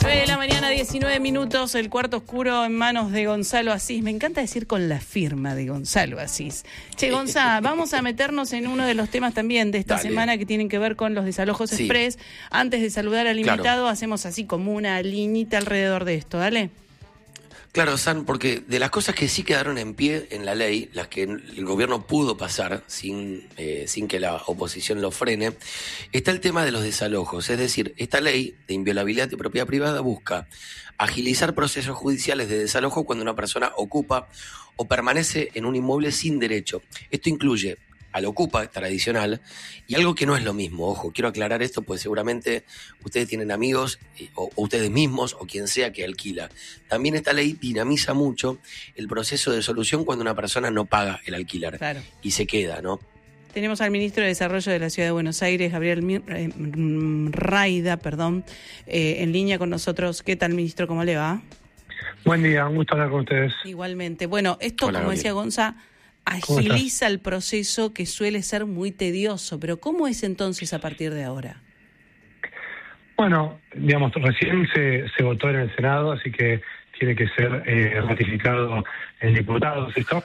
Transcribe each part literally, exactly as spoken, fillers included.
nueve de la mañana, diecinueve minutos, el cuarto oscuro en manos de Gonzalo Asís. Me encanta decir con la firma de Gonzalo Asís. Che, Gonzalo, vamos a meternos en uno de los temas también de esta Dale. semana que tienen que ver con los desalojos Sí. express. Antes de saludar al invitado, Claro. hacemos así como una liñita alrededor de esto, ¿dale? Claro, San, porque de las cosas que sí quedaron en pie en la ley, las que el gobierno pudo pasar sin, eh, sin que la oposición lo frene, está el tema de los desalojos. Es decir, esta ley de inviolabilidad de propiedad privada busca agilizar procesos judiciales de desalojo cuando una persona ocupa o permanece en un inmueble sin derecho. Esto incluye al ocupa tradicional y algo que no es lo mismo. Ojo, quiero aclarar esto, pues seguramente ustedes tienen amigos eh, o, o ustedes mismos o quien sea que alquila. También esta ley dinamiza mucho el proceso de solución cuando una persona no paga el alquiler Claro. y se queda, ¿no? Tenemos al ministro de Desarrollo de la Ciudad de Buenos Aires, Gabriel Mir- eh, Rayda, perdón, eh, en línea con nosotros. ¿Qué tal, ministro? ¿Cómo le va? Buen día, un gusto hablar con ustedes. Igualmente. Bueno, esto, Hola, como Gabriel. decía Gonza, agiliza el proceso que suele ser muy tedioso. Pero ¿cómo es entonces a partir de ahora? Bueno, digamos, recién se, se votó en el Senado, así que tiene que ser eh, ratificado en diputados esto.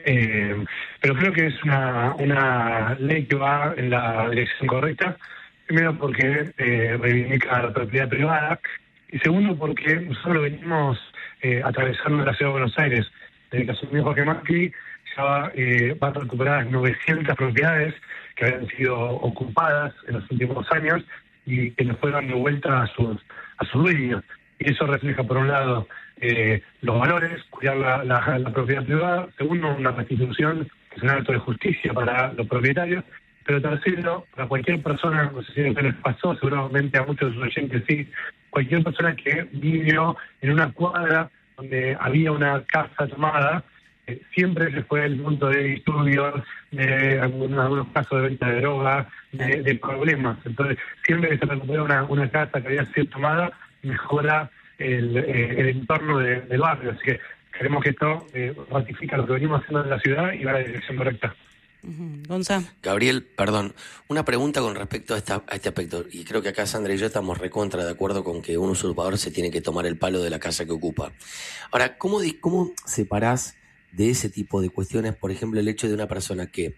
Eh, pero creo que es una, una ley que va en la dirección correcta. Primero porque eh, reivindica la propiedad privada y segundo porque nosotros venimos eh, atravesando la ciudad de Buenos Aires. Desde que asumió Jorge Macri ya va, eh, va a recuperar novecientas propiedades que habían sido ocupadas en los últimos años y que nos fueron de vuelta a sus, a sus dueños. Y eso refleja, por un lado, eh, los valores, cuidar la, la, la propiedad privada. Segundo, una restitución, que es un acto de justicia para los propietarios. Pero tercero, para cualquier persona, no sé si les pasó, seguramente a muchos de sus oyentes sí, cualquier persona que vivió en una cuadra donde había una casa tomada, eh, siempre se fue el punto de disturbios, de algunos, algunos casos de venta de droga, de, de problemas. Entonces, siempre que se recupera una, una casa que había sido tomada, mejora el, eh, el entorno de, del barrio. Así que queremos que esto eh, ratifica lo que venimos haciendo en la ciudad y va a la dirección correcta. Uh-huh. Gonza. Gabriel, perdón, una pregunta con respecto a, esta, a este aspecto. Y creo que acá Sandra y yo estamos recontra de acuerdo con que un usurpador se tiene que tomar el palo de la casa que ocupa. Ahora, ¿cómo, cómo separás de ese tipo de cuestiones, por ejemplo, el hecho de una persona que,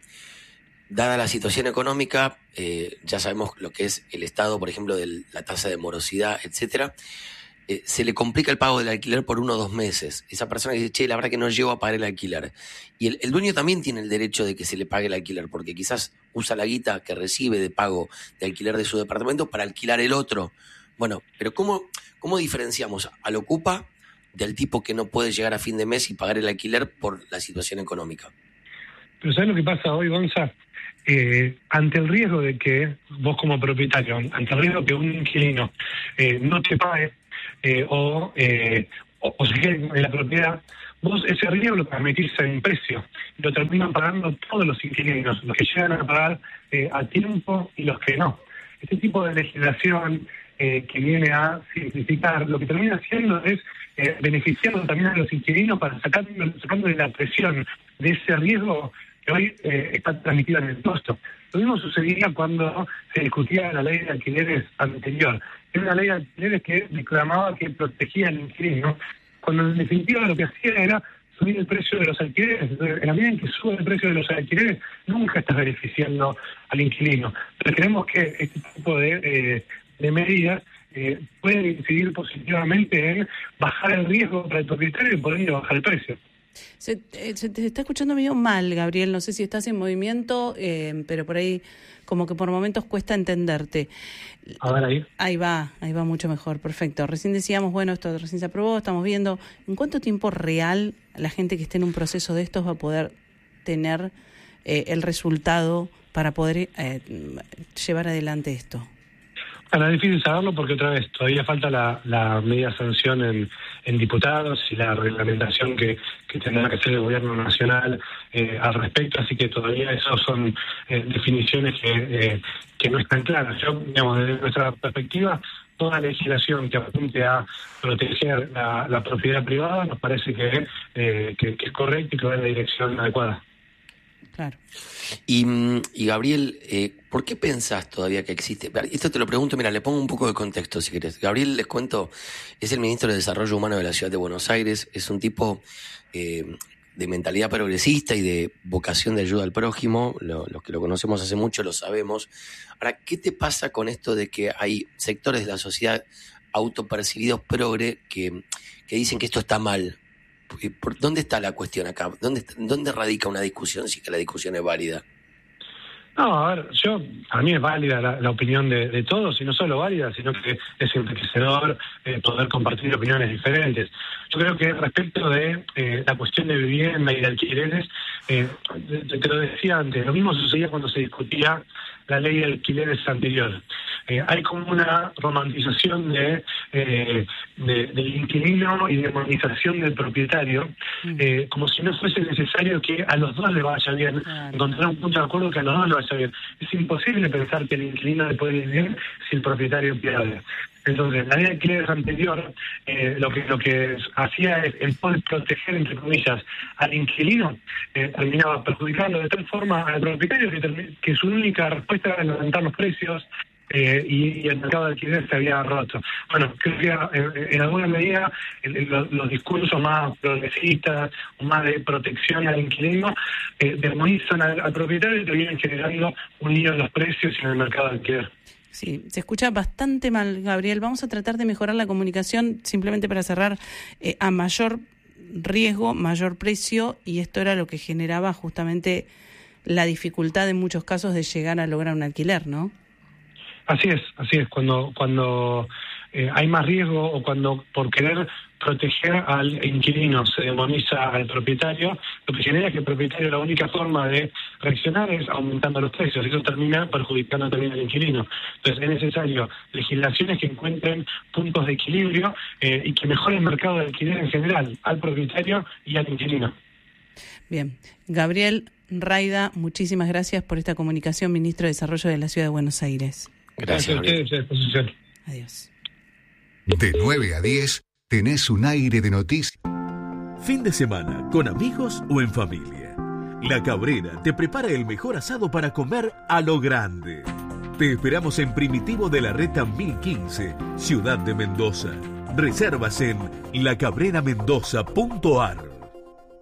dada la situación económica, eh, ya sabemos lo que es el estado, por ejemplo, de la tasa de morosidad, etcétera, eh, se le complica el pago del alquiler por uno o dos meses. Esa persona dice, che, la verdad que no llego a pagar el alquiler. Y el, el dueño también tiene el derecho de que se le pague el alquiler, porque quizás usa la guita que recibe de pago de alquiler de su departamento para alquilar el otro. Bueno, pero ¿cómo, cómo diferenciamos al ocupa del tipo que no puede llegar a fin de mes y pagar el alquiler por la situación económica? Pero ¿sabes lo que pasa hoy, Gonza? Eh, ante el riesgo de que vos como propietario, ante el riesgo que un inquilino eh, no te pague eh, o, eh, o, o se quede en la propiedad, vos ese riesgo lo transmitís en precio. Lo terminan pagando todos los inquilinos, los que llegan a pagar eh, a tiempo y los que no. Este tipo de legislación eh, que viene a simplificar, lo que termina haciendo es eh, beneficiando también a los inquilinos para sacando, sacándole la presión de ese riesgo que hoy eh, está transmitida en el costo. Lo mismo sucedía cuando se discutía la ley de alquileres anterior. Era una ley de alquileres que reclamaba que protegía al inquilino, cuando en definitiva lo que hacía era subir el precio de los alquileres. Entonces, en la medida en que sube el precio de los alquileres, nunca estás beneficiando al inquilino. Pero creemos que este tipo de, eh, de medidas eh, pueden incidir positivamente en bajar el riesgo para el propietario y por ende bajar el precio. Se, eh, se te está escuchando medio mal, Gabriel. No sé si estás en movimiento, eh, pero por ahí como que por momentos cuesta entenderte. A ver ahí. Ahí va, ahí va mucho mejor. Perfecto. Recién decíamos, bueno, esto recién se aprobó, estamos viendo. ¿En cuánto tiempo real la gente que esté en un proceso de estos va a poder tener eh, el resultado para poder eh, llevar adelante esto? Bueno, es difícil saberlo porque otra vez todavía falta la, la media sanción en, en diputados y la reglamentación que, que tendrá que hacer el gobierno nacional eh, al respecto, así que todavía esas son eh, definiciones que, eh, que no están claras. Yo, digamos, desde nuestra perspectiva, toda legislación que apunte a proteger la, la propiedad privada nos parece que, eh, que, que es correcta y que va en la dirección adecuada. Claro. Y, y Gabriel, eh, ¿por qué pensás todavía que existe? Esto te lo pregunto, mira, le pongo un poco de contexto si querés. Gabriel, les cuento, es el ministro de Desarrollo Humano de la Ciudad de Buenos Aires, es un tipo eh, de mentalidad progresista y de vocación de ayuda al prójimo, lo, los que lo conocemos hace mucho lo sabemos. Ahora, ¿qué te pasa con esto de que hay sectores de la sociedad autopercibidos progre que, que dicen que esto está mal? ¿Por dónde está la cuestión acá? ¿Dónde, ¿Dónde radica una discusión si que la discusión es válida? No, a ver, yo, a mí es válida la, la opinión de, de todos, y no solo válida, sino que es enriquecedor eh, poder compartir opiniones diferentes. Yo creo que respecto de eh, la cuestión de vivienda y de alquileres, eh, te, te lo decía antes, lo mismo sucedía cuando se discutía la ley de alquileres anterior. Eh, hay como una romantización de, eh, de del inquilino y demonización del propietario, eh, como si no fuese necesario que a los dos le vaya bien, encontrar un punto de acuerdo que a los dos le vaya bien. Es imposible pensar que el inquilino le puede ir bien si el propietario pierde. Entonces, la ley de alquileres anterior, eh, lo que lo que hacía es, el poder proteger, entre comillas, al inquilino, eh, terminaba perjudicando de tal forma al propietario que, que su única respuesta era levantar los precios, eh, y, y el mercado de alquiler se había roto. Bueno, creo que eh, en alguna medida el, el, los, los discursos más progresistas, o más de protección al inquilino, eh, demonizan al, al propietario y terminan generando un lío en los precios y en el mercado de alquiler. Sí, se escucha bastante mal, Gabriel. Vamos a tratar de mejorar la comunicación simplemente para cerrar. Eh, a mayor riesgo, mayor precio, y esto era lo que generaba justamente la dificultad en muchos casos de llegar a lograr un alquiler, ¿no? Así es, así es. Cuando cuando eh, hay más riesgo o cuando por querer proteger al inquilino se demoniza al propietario, lo que genera que el propietario la única forma de reaccionar es aumentando los precios. Eso termina perjudicando también al inquilino. Entonces es necesario legislaciones que encuentren puntos de equilibrio eh, y que mejoren el mercado de alquiler en general, al propietario y al inquilino. Bien. Gabriel Rayda, muchísimas gracias por esta comunicación, ministro de Desarrollo de la Ciudad de Buenos Aires. Gracias, a ustedes, a disposición. Adiós. De nueve a diez, tenés un aire de noticias. Fin de semana, con amigos o en familia. La Cabrera te prepara el mejor asado para comer a lo grande. Te esperamos en Primitivo de la Reta mil quince, Ciudad de Mendoza. Reservas en la cabrera mendoza punto a r.